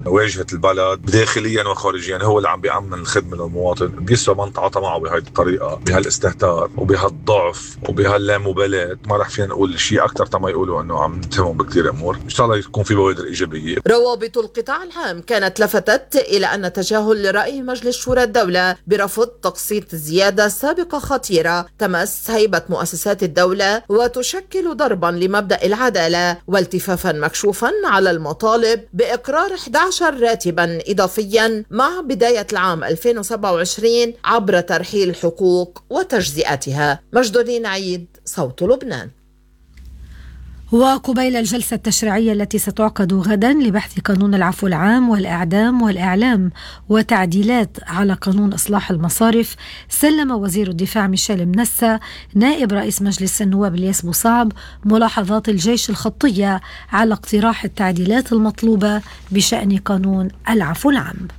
واجهة البلد داخليا وخارجيا، هو اللي عم بيأمن الخدمة للمواطن. بيسوى من تعاطى معه بهذه الطريقة، بهالاستهتار وبهالضعف وبهاللامبالاة، ما رح فينا نقول شيء أكثر تما يقولوا أنه عم نتهمهم بكثير أمور. إن شاء الله يكون في بوادر إيجابية. روابط القطاع العام كانت لفتت إلى أن تجاهل رأي مجلس شورى الدولة برفض تقسيط زيادة سابقة خطيرة تمس هيبة مؤسسات الدولة وتشكل ضربا لمبدأ العدالة، والتفافا مكشوفا على المطالب بإقرار 11 راتبا إضافيا مع بداية العام 2027 عبر ترحيل حقوق وتجزئتها. مجدولين عيد، صوت لبنان. وقبيل الجلسة التشريعية التي ستعقد غدا لبحث قانون العفو العام والإعدام والإعلام وتعديلات على قانون إصلاح المصارف، سلم وزير الدفاع ميشيل منسى نائب رئيس مجلس النواب الياس بوصعب ملاحظات الجيش الخطية على اقتراح التعديلات المطلوبة بشأن قانون العفو العام.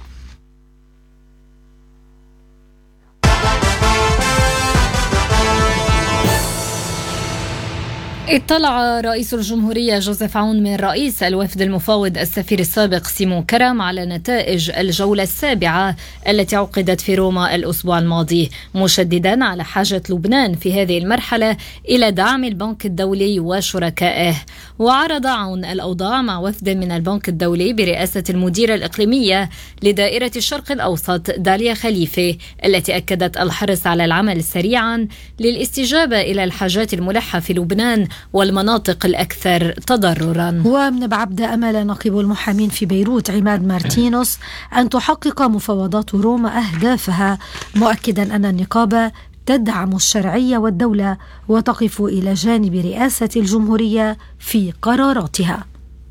اطلع رئيس الجمهورية جوزيف عون من رئيس الوفد المفاوض السفير السابق سيمون كرم على نتائج الجولة السابعة التي عقدت في روما الأسبوع الماضي، مشددا على حاجة لبنان في هذه المرحلة إلى دعم البنك الدولي وشركائه. وعرض عون الأوضاع مع وفد من البنك الدولي برئاسة المديرة الإقليمية لدائرة الشرق الأوسط داليا خليفة، التي أكدت الحرص على العمل سريعا للاستجابة إلى الحاجات الملحة في لبنان والمناطق الأكثر تضررا. ومن بعبد أمل نقيب المحامين في بيروت عماد مارتينوس أن تحقق مفاوضات روما أهدافها، مؤكدا أن النقابة تدعم الشرعية والدولة وتقف إلى جانب رئاسة الجمهورية في قراراتها.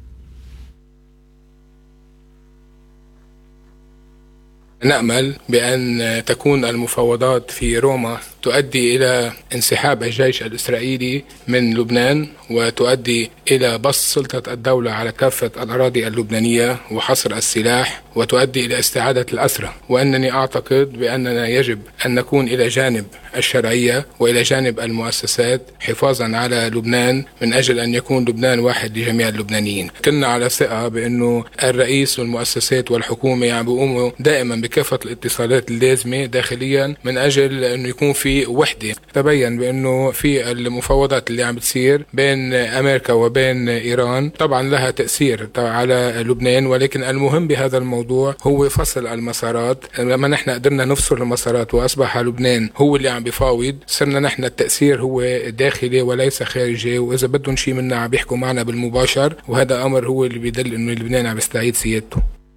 نأمل بأن تكون المفاوضات في روما تؤدي إلى انسحاب الجيش الإسرائيلي من لبنان وتؤدي إلى بسط سلطة الدولة على كافة الأراضي اللبنانية وحصر السلاح وتؤدي إلى استعادة الأسرى، وأنني أعتقد بأننا يجب أن نكون إلى جانب الشرعية وإلى جانب المؤسسات حفاظا على لبنان من أجل أن يكون لبنان واحد لجميع اللبنانيين. كنا على ثقة بأنه الرئيس والمؤسسات والحكومة عم بيقوموا دائما بكافة الاتصالات اللازمة داخليا من أجل أنه يكون في وحدة. تبين بأنه في المفاوضات اللي عم بتصير بين أمريكا وبين إيران طبعا لها تأثير على لبنان، ولكن المهم بهذا الموضوع هو فصل المسارات. لما نحن قدرنا نفصل المسارات وأصبح لبنان هو اللي عم بيفاوض، صرنا نحن التأثير هو داخلي وليس خارجي، وإذا بدهم شيء منا عم بيحكوا معنا بالمباشر، وهذا أمر هو اللي بيدل إنه لبنان عم يستعيد سيادته.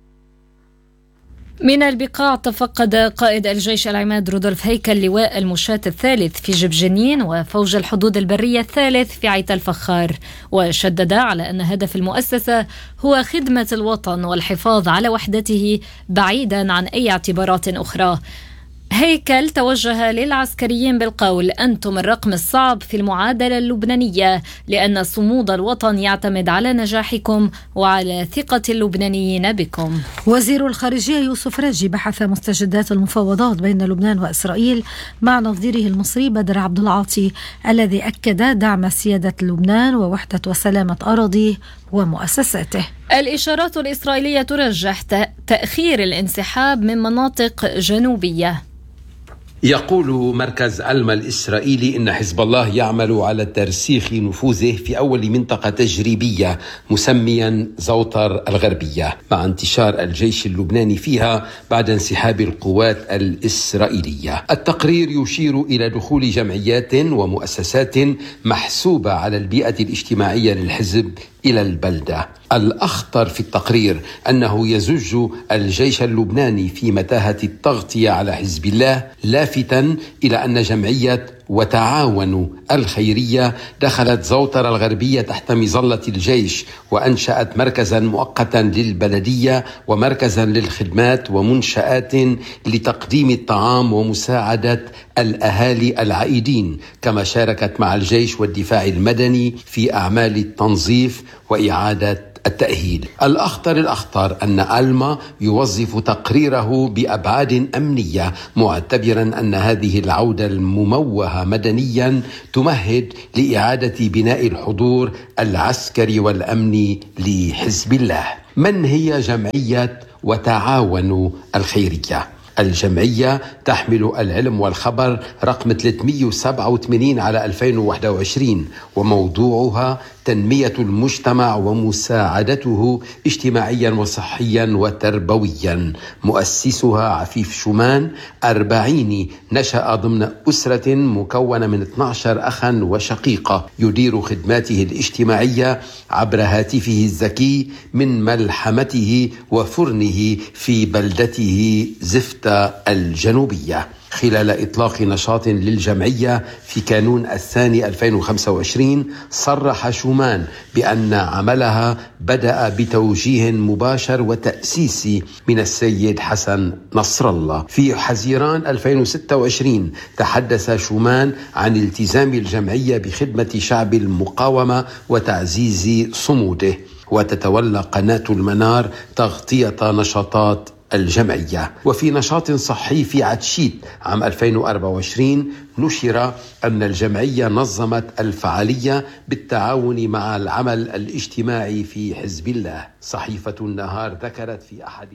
من البقاع تفقد قائد الجيش العماد رودولف هيكل لواء المشاة الثالث في جبجنين وفوج الحدود البرية الثالث في عيت الفخار، وشدد على أن هدف المؤسسة هو خدمة الوطن والحفاظ على وحدته بعيدا عن أي اعتبارات أخرى. هيكل توجه للعسكريين بالقول: أنتم الرقم الصعب في المعادلة اللبنانية، لأن صمود الوطن يعتمد على نجاحكم وعلى ثقة اللبنانيين بكم. وزير الخارجية يوسف راجي بحث مستجدات المفاوضات بين لبنان وإسرائيل مع نظيره المصري بدر عبد العاطي، الذي أكد دعم سيادة لبنان ووحدة وسلامة أراضيه ومؤسساته. الإشارات الإسرائيلية ترجح تأخير الانسحاب من مناطق جنوبية. يقول مركز علما الإسرائيلي إن حزب الله يعمل على ترسيخ نفوذه في أول منطقة تجريبية مسميا زوطر الغربية، مع انتشار الجيش اللبناني فيها بعد انسحاب القوات الإسرائيلية. التقرير يشير إلى دخول جمعيات ومؤسسات محسوبة على البيئة الاجتماعية للحزب إلى البلدة. الأخطر في التقرير أنه يزج الجيش اللبناني في متاهة التغطية على حزب الله، لافتا إلى أن جمعية وتعاون الخيرية دخلت زوطر الغربية تحت مظلة الجيش وأنشأت مركزا مؤقتا للبلدية ومركزا للخدمات ومنشآت لتقديم الطعام ومساعدة الأهالي العائدين، كما شاركت مع الجيش والدفاع المدني في أعمال التنظيف وإعادة التأهيل. الأخطر أن ألما يوظف تقريره بأبعاد أمنية، معتبرا أن هذه العودة المموهة مدنيا تمهد لإعادة بناء الحضور العسكري والأمني لحزب الله. من هي جمعية وتعاون الخيرية؟ الجمعية تحمل العلم والخبر رقم 387 على 2021 وموضوعها تنمية المجتمع ومساعدته اجتماعيا وصحيا وتربويا. مؤسسها عفيف شومان 40 نشأ ضمن أسرة مكونة من 12 أخا وشقيقة، يدير خدماته الاجتماعية عبر هاتفه الذكي من ملحمته وفرنه في بلدته زفتة الجنوبية. خلال إطلاق نشاط للجمعية في كانون الثاني 2025 صرح شومان بأن عملها بدأ بتوجيه مباشر وتأسيسي من السيد حسن نصر الله. في حزيران 2026 تحدث شومان عن التزام الجمعية بخدمة شعب المقاومة وتعزيز صموده، وتتولى قناة المنار تغطية نشاطات الجمعية. وفي نشاط صحي في عتشيت عام 2024 نشر أن الجمعية نظمت الفعالية بالتعاون مع العمل الاجتماعي في حزب الله. صحيفة النهار ذكرت في أحد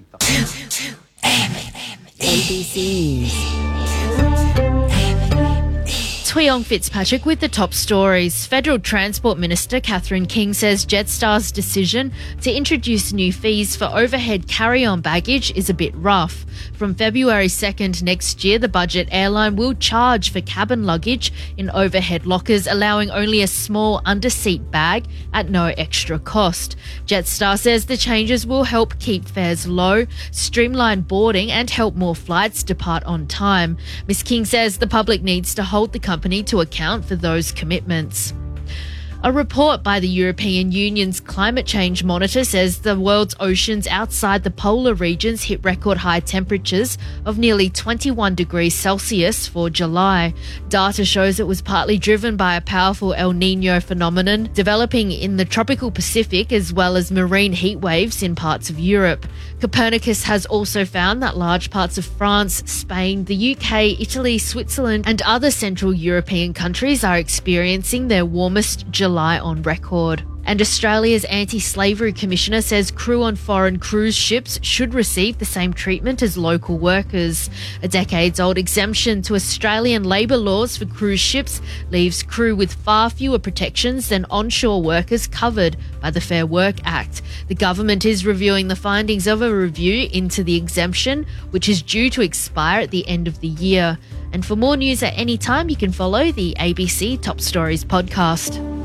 Tweong Fitzpatrick with the top stories. Federal Transport Minister Catherine King says Jetstar's decision to introduce new fees for overhead carry-on baggage is a bit rough. From February 2nd next year, the budget airline will charge for cabin luggage in overhead lockers, allowing only a small under-seat bag at no extra cost. Jetstar says the changes will help keep fares low, streamline boarding and help more flights depart on time. Ms King says the public needs to hold the company to account for those commitments. A report by the European Union's Climate Change Monitor says the world's oceans outside the polar regions hit record high temperatures of nearly 21 degrees Celsius for July. Data shows it was partly driven by a powerful El Niño phenomenon developing in the tropical Pacific, as well as marine heat waves in parts of Europe. Copernicus has also found that large parts of France, Spain, the UK, Italy, Switzerland and other Central European countries are experiencing their warmest July on record. And Australia's Anti-Slavery Commissioner says crew on foreign cruise ships should receive the same treatment as local workers. A decades-old exemption to Australian labour laws for cruise ships leaves crew with far fewer protections than onshore workers covered by the Fair Work Act. The government is reviewing the findings of a review into the exemption, which is due to expire at the end of the year. And for more news at any time, you can follow the ABC Top Stories podcast.